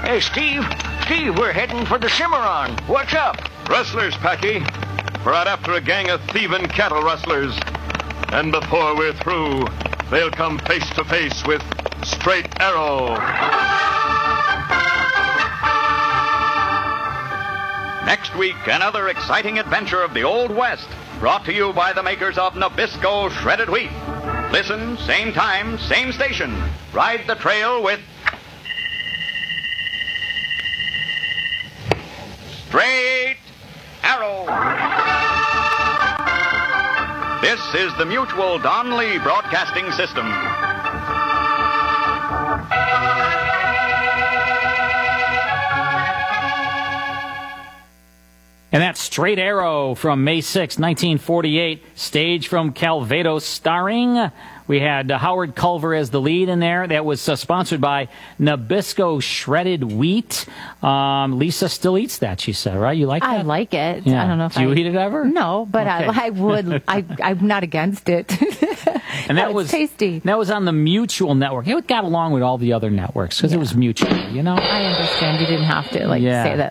Hey, Steve, we're heading for the Cimarron. What's up? Rustlers, Packy. We're out after a gang of thieving cattle rustlers. And before we're through, they'll come face to face with Straight Arrow. Next week, another exciting adventure of the Old West, brought to you by the makers of Nabisco Shredded Wheat. Listen, same time, same station. Ride the trail with Straight Arrow. This is the Mutual Don Lee Broadcasting System. And that's Straight Arrow from May 6, 1948, staged from Calvados, starring. We had Howard Culver as the lead in there. That was sponsored by Nabisco Shredded Wheat. Lisa still eats that, she said, right? You like that? I like it. Yeah. I don't know if Do you eat it ever? No, but Okay. I would. I'm not against it. And that was tasty. That was on the Mutual Network. It got along with all the other networks because it was Mutual, you know? I understand. You didn't have to say that